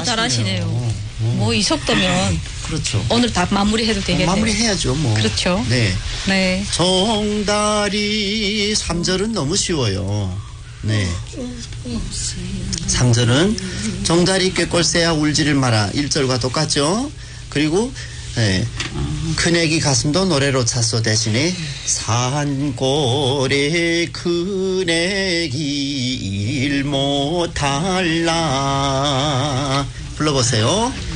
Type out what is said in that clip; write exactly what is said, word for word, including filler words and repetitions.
잘하시네요. 뭐 이 속도면 그렇죠. 오늘 다 마무리해도 되겠네요. 어, 마무리해야죠, 뭐. 그렇죠. 네. 네. 정다리 삼 절은 너무 쉬워요. 네. 삼 절은 정다리 꾀꼴새야 울지를 마라. 일 절과 똑같죠. 그리고 네. 큰애기 가슴도 노래로 찼소 대신에 산골에 큰애기 일 못할라 불러보세요.